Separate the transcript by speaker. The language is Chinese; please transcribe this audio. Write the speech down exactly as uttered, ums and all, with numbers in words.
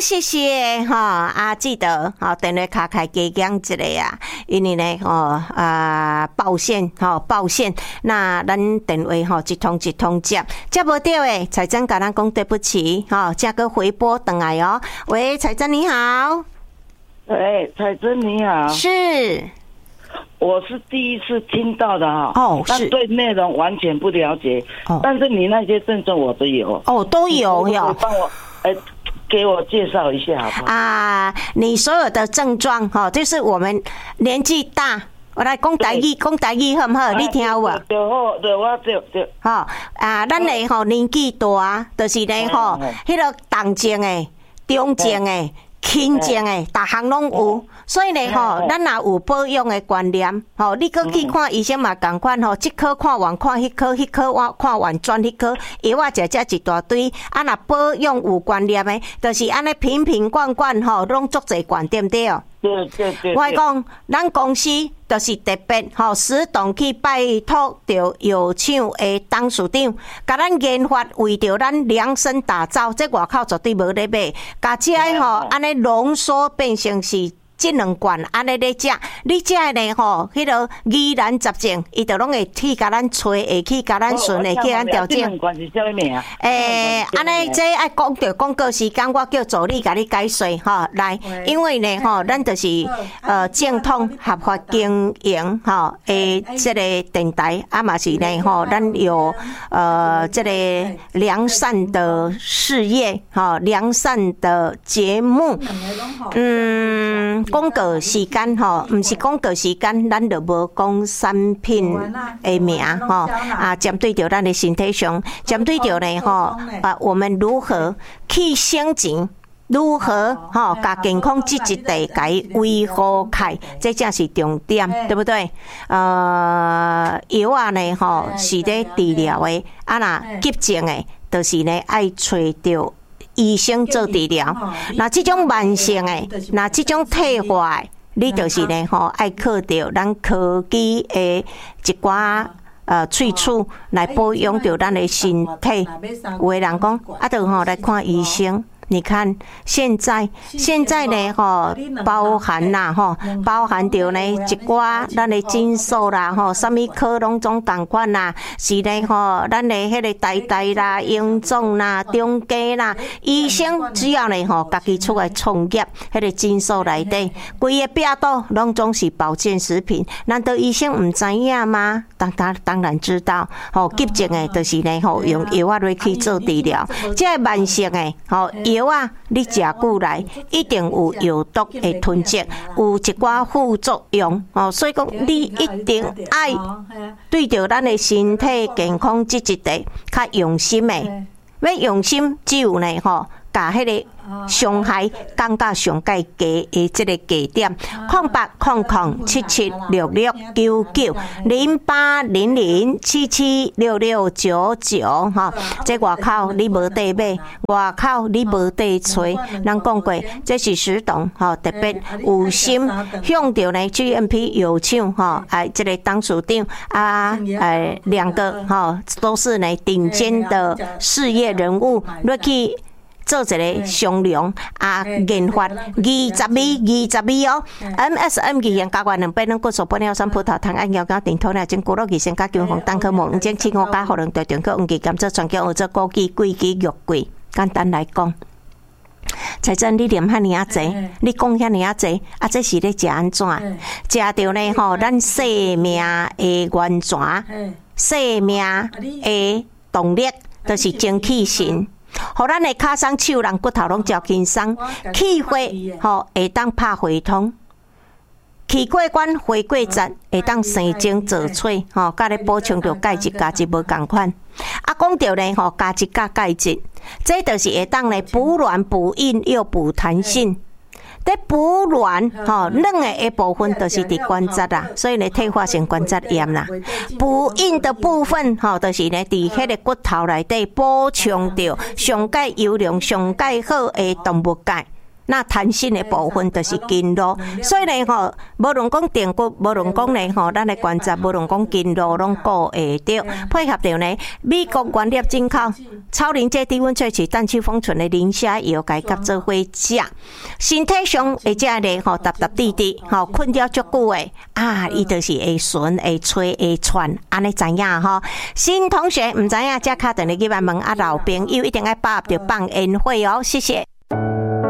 Speaker 1: 谢谢哈啊，记得哈电话卡开加讲一个啊，因为呢吼啊报线吼报线，那咱电话吼一通一通接，接无到诶，彩珍甲咱讲对不起哈，加个回拨等来哦。喂，彩珍你好。
Speaker 2: 喂，彩珍你好。
Speaker 1: 是。
Speaker 2: 我是第一次听到的哈，
Speaker 1: 哦，
Speaker 2: 但对内容完全不了解。哦，但是你那些症状我都有。
Speaker 1: 哦，都有有。
Speaker 2: 帮我，哎、欸，给我介绍一下好不好？
Speaker 1: 啊，你所有的症状哈，就是我们年纪大，我来讲台语，讲台语好唔好？你听有无？
Speaker 2: 对好，对我对对。
Speaker 1: 好啊，咱嘞吼年纪大，就是咧吼，迄个重症诶、中症诶。轻症诶，逐项拢有，所以咧吼，咱若有保养诶观念，吼，你搁去看医生嘛共款吼，即科看完看迄科，迄科我看完转迄科，药啊食食一大堆，啊若保养有观念诶，就是安尼瓶瓶罐罐吼，拢足侪罐，对毋对？
Speaker 2: 对对对。
Speaker 1: 我讲，咱公司就是特别吼，主动去拜托着药厂诶董事长，甲咱研发为着咱量身打造，这外口绝对无咧买，甲这吼安尼浓缩变成是。这两罐安尼咧食，你食诶呢吼，迄个宜兰杂症，伊就拢会去甲咱吹，会去甲咱顺，会去咱调整。这两
Speaker 2: 罐是啥物名？
Speaker 1: 诶，安尼这爱讲着广告时间，我叫助理甲你解说吼。来，因为呢吼，咱就是呃正统合法经营吼诶，这个电台啊嘛是呢吼，咱有呃这个良善的事业吼，良善的节目，嗯。广告时间吼，毋是广告时间，咱就无讲产品的名吼啊，针对着咱的身体上，针对着呢吼啊，我们如何去省钱，如何吼甲健康这一块甲伊维护开，这才是重点，对不对？呃，药啊呢吼是咧治疗的，啊若急症的，就是呢爱找着。医生做治疗，那这种慢性的，那这种退化的，你就是呢吼，爱靠着咱科技的一寡呃萃取来保养着咱的身体。有的人讲，啊，就吼来看医生。你看现在现在呢吼，包含啦吼，包含着呢一寡咱的诊所啦吼，啥物科拢总共款啦，是呢吼，咱的迄个台大啦、荣总啦、中嘉啦，医生只要呢吼，家己出来创业，迄个诊所内底，规个壁倒拢总是保健食品，难道医生毋知影吗？当当当然知道，吼急症的，就是呢吼用药啊来去做治疗，即个慢性的吼药。啊，你食久来一定有药毒的囤积，有一寡副作用哦，所以讲你一定爱对着咱的身体健康这一块较用心的，要用心只有呢吼，甲迄个伤害降到上界低的这个低点，空八空空七七六六九九零八零零七七六六九九哈，这外口你无地买，外口你无地吹，咱讲过这是实动哈，特别有心向着呢 G M P 药厂哈，哎，这个董事长啊，哎，两个哈都是呢顶尖的事业人物，落去。做一个商量啊，研发二十米、二十米哦 ，M S M 语言教官两百两骨素玻尿酸葡萄糖胺药膏顶头呢，经骨肉医生加金红蛋壳膜，经青我加可能对中国黄金甘蔗全球澳洲枸杞桂枝玉桂，简单来讲，才真你念遐尔啊济，你讲遐尔啊济，啊这是咧食安怎？食着呢吼，咱生命的源泉，生命的动力，就是精气神。互咱的骹松、手、人、骨头拢照轻松，气血吼会当拍回通，气过关、回过节会当生精造水，吼，甲咧补充着钙质、价值无共款。啊，讲着呢吼，价值甲钙质，这就是会当咧补软、补硬又补弹性。在补软吼，软的一部分都是伫关节啦，所以呢退化性关节炎啦。补硬的部分吼，就是呢伫迄个骨头内底补充着上钙优良、上钙好的动物钙。 那弹性的部分就是经络，所以呢吼，无论讲电骨，无论讲呢吼，咱的关节，无论讲经络，拢顾会着。配合着呢，美国原料进口超临界低温萃取氮气封存的磷虾油，该甲做伙食，身体上会食呢吼，踏踏地地，吼困了足久的啊，伊就是会顺会吹会喘，安尼知影吼。新同学唔知影，即卡等你去问问啊，老朋友一定要把握着放宴会哦，谢谢。